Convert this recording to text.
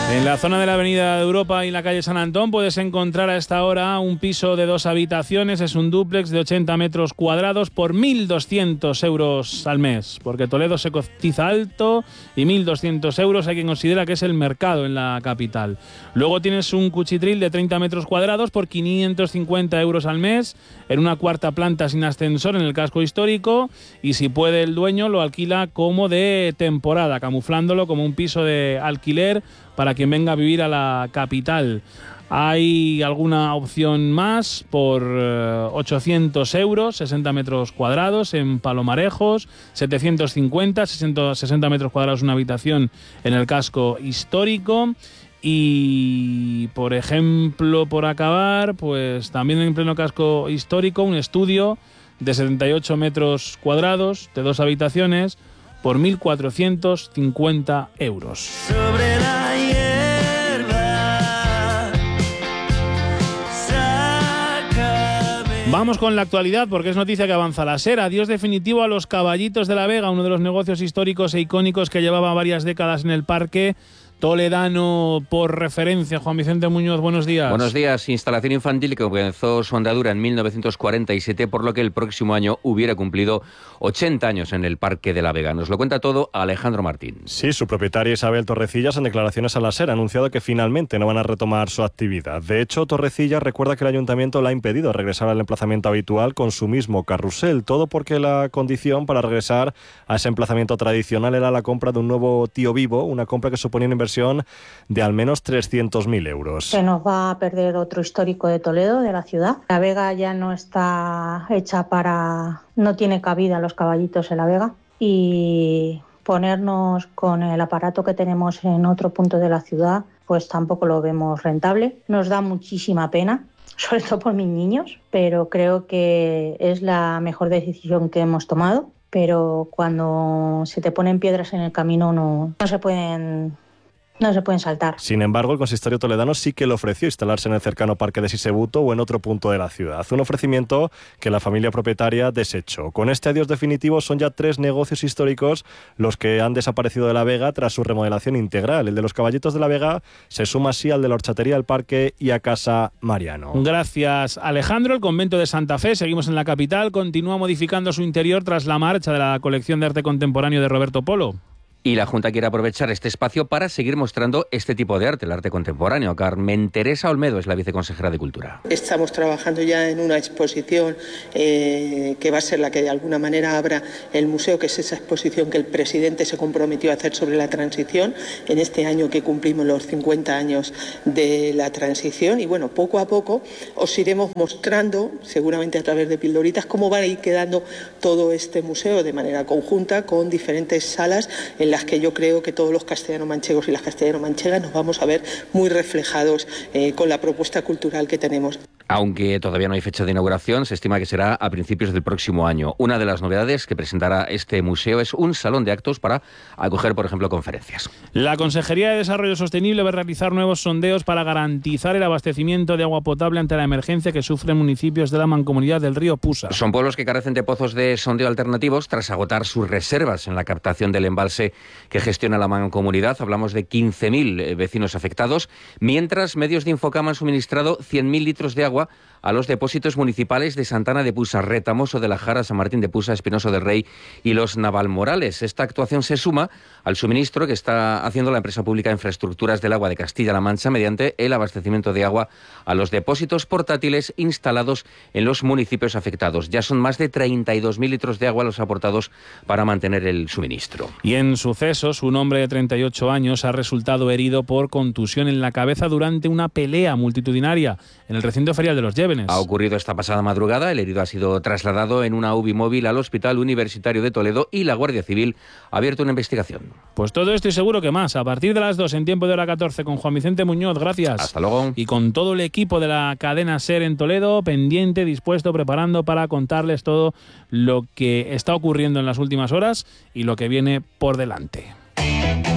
En la zona de la Avenida de Europa y la calle San Antón puedes encontrar a esta hora un piso de 2 habitaciones, es un dúplex de 80 metros cuadrados por 1.200 euros al mes, porque Toledo se cotiza alto y 1.200 euros hay quien considera que es el mercado en la capital. Luego tienes un cuchitril de 30 metros cuadrados por 550 euros al mes, en una cuarta planta sin ascensor en el casco histórico, y si puede el dueño lo alquila como de temporada, camuflándolo como un piso de alquiler para quien venga a vivir a la capital. Hay alguna opción más por 800 euros, 60 metros cuadrados en Palomarejos, 750, 60 metros cuadrados una habitación en el casco histórico. Y, por ejemplo, por acabar, pues también en pleno casco histórico, un estudio de 78 metros cuadrados, de 2 habitaciones, por 1.450 euros. Sobre la hierba, sácame. Vamos con la actualidad, porque es noticia que avanza la SER. Adiós definitivo a los Caballitos de la Vega, uno de los negocios históricos e icónicos que llevaba varias décadas en el parque toledano por referencia. Juan Vicente Muñoz, buenos días. Buenos días. Instalación infantil que comenzó su andadura en 1947, por lo que el próximo año hubiera cumplido 80 años en el Parque de la Vega. Nos lo cuenta todo Alejandro Martín. Sí, su propietaria Isabel Torrecillas, en declaraciones a la SER, ha anunciado que finalmente no van a retomar su actividad. De hecho, Torrecillas recuerda que el ayuntamiento le ha impedido regresar al emplazamiento habitual con su mismo carrusel, todo porque la condición para regresar a ese emplazamiento tradicional era la compra de un nuevo tío vivo, una compra que suponía una inversión de al menos 300.000 euros. Se nos va a perder otro histórico de Toledo, de la ciudad. La Vega ya no está hecha para... no tiene cabida los caballitos en la Vega, y ponernos con el aparato que tenemos en otro punto de la ciudad, pues tampoco lo vemos rentable. Nos da muchísima pena, sobre todo por mis niños, pero creo que es la mejor decisión que hemos tomado. Pero cuando se te ponen piedras en el camino no se pueden saltar. Sin embargo, el consistorio toledano sí que le ofreció instalarse en el cercano Parque de Sisebuto o en otro punto de la ciudad. Un ofrecimiento que la familia propietaria desechó. Con este adiós definitivo son ya 3 negocios históricos los que han desaparecido de la Vega tras su remodelación integral. El de los Caballitos de la Vega se suma así al de la Horchatería del Parque y a Casa Mariano. Gracias, Alejandro. El convento de Santa Fe, seguimos en la capital, continúa modificando su interior tras la marcha de la colección de arte contemporáneo de Roberto Polo. Y la Junta quiere aprovechar este espacio para seguir mostrando este tipo de arte, el arte contemporáneo. Carmen Teresa Olmedo es la viceconsejera de Cultura. Estamos trabajando ya en una exposición que va a ser la que de alguna manera abra el museo, que es esa exposición que el presidente se comprometió a hacer sobre la transición en este año que cumplimos los 50 años de la transición. Y bueno, poco a poco os iremos mostrando, seguramente a través de pildoritas, cómo va a ir quedando todo este museo de manera conjunta con diferentes salas en las que yo creo que todos los castellano-manchegos y las castellano-manchegas nos vamos a ver muy reflejados con la propuesta cultural que tenemos. Aunque todavía no hay fecha de inauguración, se estima que será a principios del próximo año. Una de las novedades que presentará este museo es un salón de actos para acoger, por ejemplo, conferencias. La Consejería de Desarrollo Sostenible va a realizar nuevos sondeos para garantizar el abastecimiento de agua potable ante la emergencia que sufren municipios de la mancomunidad del río Pusa. Son pueblos que carecen de pozos de sondeo alternativos tras agotar sus reservas en la captación del embalse que gestiona la mancomunidad. Hablamos de 15.000 vecinos afectados, mientras medios de Infocam han suministrado 100.000 litros de agua a los depósitos municipales de Santana de Pusa, Retamoso de la Jara, San Martín de Pusa, Espinoso del Rey y los Navalmorales. Esta actuación se suma al suministro que está haciendo la empresa pública de Infraestructuras del Agua de Castilla-La Mancha mediante el abastecimiento de agua a los depósitos portátiles instalados en los municipios afectados. Ya son más de 32.000 litros de agua los aportados para mantener el suministro. Y en sucesos, un hombre de 38 años ha resultado herido por contusión en la cabeza durante una pelea multitudinaria en el recinto ferial de los Llévenes. Ha ocurrido esta pasada madrugada. El herido ha sido trasladado en una UBI móvil al Hospital Universitario de Toledo y la Guardia Civil ha abierto una investigación. Pues todo esto y seguro que más, a partir de las 2 en tiempo de hora 14 con Juan Vicente Muñoz. Gracias. Hasta luego. Y con todo el equipo de la cadena SER en Toledo, pendiente, dispuesto, preparando para contarles todo lo que está ocurriendo en las últimas horas y lo que viene por delante.